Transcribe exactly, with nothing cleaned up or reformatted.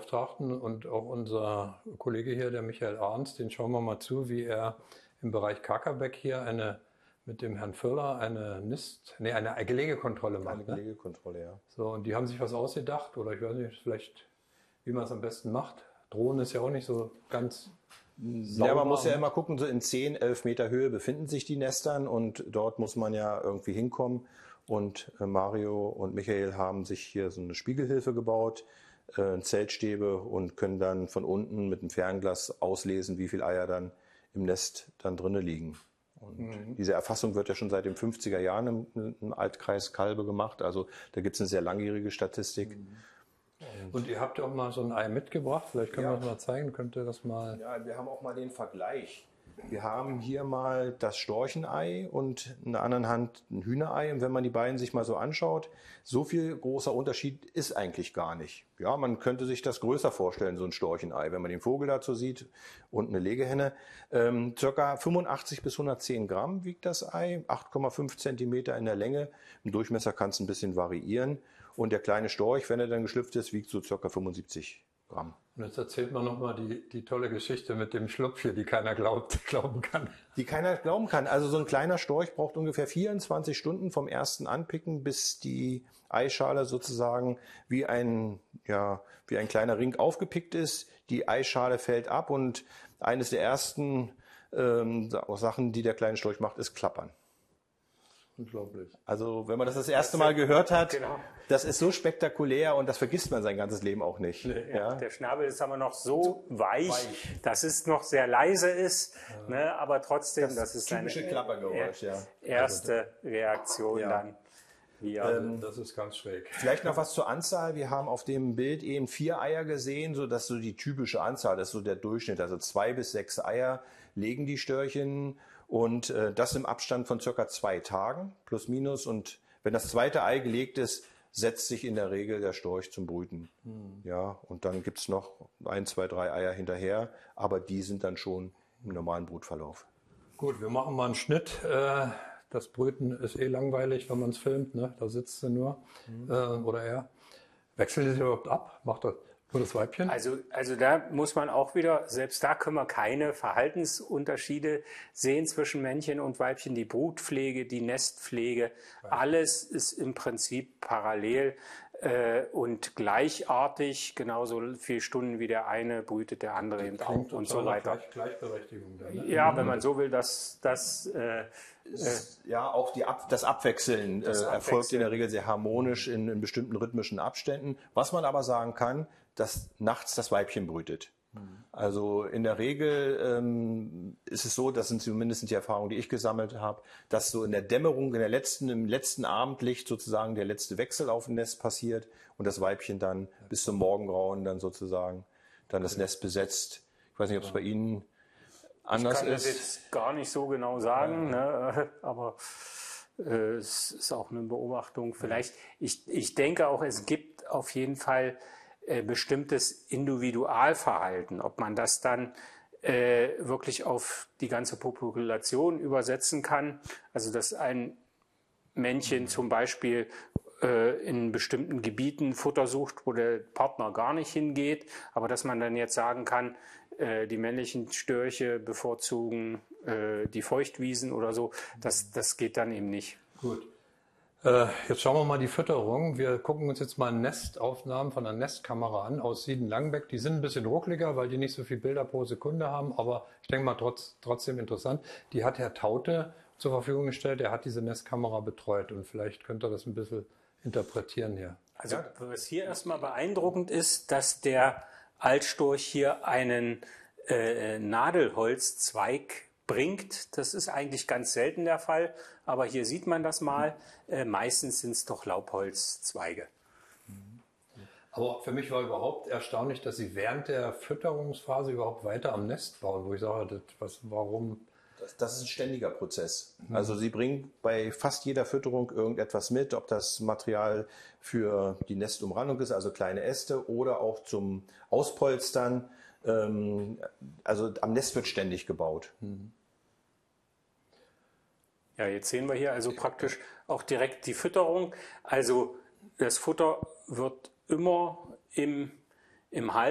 Beauftragten und auch unser Kollege hier, der Michael Arns, den schauen wir mal zu, wie er im Bereich Kakerbeck hier eine mit dem Herrn Föller eine Nist, nee, eine Gelegekontrolle macht. Eine Gelegekontrolle, ne? Ja. So, und die haben sich was ausgedacht, oder ich weiß nicht, vielleicht, wie man es am besten macht. Drohnen ist ja auch nicht so ganz sauber. Ja, man muss ja immer gucken, so in zehn, elf Meter Höhe befinden sich die Nestern und dort muss man ja irgendwie hinkommen. Und Mario und Michael haben sich hier so eine Spiegelhilfe gebaut, äh, Zeltstäbe, und können dann von unten mit dem Fernglas auslesen, wie viele Eier dann im Nest dann drinnen liegen. Und mhm. diese Erfassung wird ja schon seit den fünfziger Jahren im, im Altkreis Kalbe gemacht. Also da gibt es eine sehr langjährige Statistik. Mhm. Und, und ihr habt ja auch mal so ein Ei mitgebracht. Vielleicht können ja. wir das mal zeigen. Könnt ihr das mal... Ja, wir haben auch mal den Vergleich. Wir haben hier mal das Storchenei und in der anderen Hand ein Hühnerei. Und wenn man die beiden sich mal so anschaut, so viel großer Unterschied ist eigentlich gar nicht. Ja, man könnte sich das größer vorstellen, so ein Storchenei, wenn man den Vogel dazu sieht und eine Legehenne. Ähm, circa fünfundachtzig bis hundertzehn Gramm wiegt das Ei, acht Komma fünf Zentimeter in der Länge. Im Durchmesser kann es ein bisschen variieren. Und der kleine Storch, wenn er dann geschlüpft ist, wiegt so circa fünfundsiebzig Gramm. Und jetzt erzählt man nochmal die, die tolle Geschichte mit dem Schlupf hier, die keiner glaubt, glauben kann. Die keiner glauben kann. Also so ein kleiner Storch braucht ungefähr vierundzwanzig Stunden vom ersten Anpicken, bis die Eischale sozusagen wie ein, ja, wie ein kleiner Ring aufgepickt ist. Die Eischale fällt ab und eines der ersten ähm, Sachen, die der kleine Storch macht, ist klappern. Unglaublich. Also wenn man das das erste Mal gehört hat, genau. Das ist so spektakulär und das vergisst man sein ganzes Leben auch nicht. Nee, ja. Ja. Der Schnabel ist aber noch so weich, weich. dass es noch sehr leise ist, ja. ne, aber trotzdem, das, das ist typische eine Klappergeräusch, ja. erste Reaktion ja. dann. Ja, ähm, das ist ganz schräg. Vielleicht noch was zur Anzahl. Wir haben auf dem Bild eben vier Eier gesehen, so dass so die typische Anzahl, das ist so der Durchschnitt, also zwei bis sechs Eier legen die Störchen. Und äh, das im Abstand von circa zwei Tagen, plus minus. Und wenn das zweite Ei gelegt ist, setzt sich in der Regel der Storch zum Brüten. Hm. Ja, und dann gibt's noch ein, zwei, drei Eier hinterher, aber die sind dann schon im normalen Brutverlauf. Gut, wir machen mal einen Schnitt. Das Brüten ist eh langweilig, wenn man es filmt, ne? Da sitzt sie nur. Hm. Äh, oder er. Wechselt es überhaupt ab? Macht das nur das Weibchen? Also, also da muss man auch wieder, selbst da können wir keine Verhaltensunterschiede sehen zwischen Männchen und Weibchen. Die Brutpflege, die Nestpflege, alles ist im Prinzip parallel äh, und gleichartig. Genauso viele Stunden wie der eine brütet der andere eben auch und so weiter. Gleich, Gleichberechtigung dann, ne? Ja, wenn man so will, dass das äh, Ist, ja, auch die Ab, das Abwechseln das äh, erfolgt Abwechseln. in der Regel sehr harmonisch in, in bestimmten rhythmischen Abständen. Was man aber sagen kann, dass nachts das Weibchen brütet. Mhm. Also in der Regel ähm, ist es so, das sind zumindest die Erfahrungen, die ich gesammelt habe, dass so in der Dämmerung, in der letzten, im letzten Abendlicht sozusagen der letzte Wechsel auf dem Nest passiert und das Weibchen dann ja. bis zum Morgengrauen dann sozusagen dann das Nest besetzt. Ich weiß nicht, ob es bei Ihnen anders ich kann ist. das jetzt gar nicht so genau sagen, ja. ne? aber äh, es ist auch eine Beobachtung. Vielleicht, ich, ich denke auch, es gibt auf jeden Fall äh, bestimmtes Individualverhalten. Ob man das dann äh, wirklich auf die ganze Population übersetzen kann, also dass ein Männchen mhm. zum Beispiel äh, in bestimmten Gebieten Futter sucht, wo der Partner gar nicht hingeht, aber dass man dann jetzt sagen kann, die männlichen Störche bevorzugen äh, die Feuchtwiesen oder so. Das, das geht dann eben nicht. Gut. Äh, jetzt schauen wir mal die Fütterung. Wir gucken uns jetzt mal Nestaufnahmen von der Nestkamera an aus Sieden-Langenbeck. Die sind ein bisschen ruckliger, weil die nicht so viele Bilder pro Sekunde haben. Aber ich denke mal trotz, trotzdem interessant. Die hat Herr Taute zur Verfügung gestellt. Er hat diese Nestkamera betreut. Und vielleicht könnt ihr das ein bisschen interpretieren hier. Also ja. was hier erstmal beeindruckend ist, dass der Altstorch hier einen äh, Nadelholzzweig bringt. Das ist eigentlich ganz selten der Fall, aber hier sieht man das mal. Äh, meistens sind es doch Laubholzzweige. Aber für mich war überhaupt erstaunlich, dass Sie während der Fütterungsphase überhaupt weiter am Nest bauen, wo ich sage, was, warum... Das, das ist ein ständiger Prozess. Mhm. Also Sie bringen bei fast jeder Fütterung irgendetwas mit, ob das Material für die Nestumrandung ist, also kleine Äste, oder auch zum Auspolstern. Ähm, also am Nest wird ständig gebaut. Mhm. Ja, jetzt sehen wir hier also praktisch auch direkt die Fütterung. Also das Futter wird immer im, im Hals